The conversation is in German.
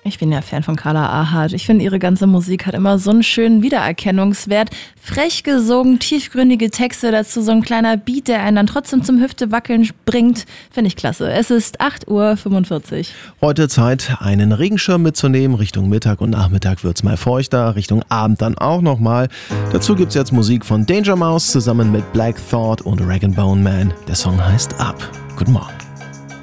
Ich bin ja Fan von Carla Ahart. Ich finde, ihre ganze Musik hat immer so einen schönen Wiedererkennungswert. Frech gesungen, tiefgründige Texte, dazu so ein kleiner Beat, der einen dann trotzdem zum Hüftewackeln bringt. Finde ich klasse. Es ist 8:45 Uhr. Heute Zeit, einen Regenschirm mitzunehmen. Richtung Mittag und Nachmittag wird's mal feuchter, Richtung Abend dann auch nochmal. Dazu gibt's jetzt Musik von Danger Mouse zusammen mit Black Thought und Rag & Bone Man. Der Song heißt Up. Guten Morgen.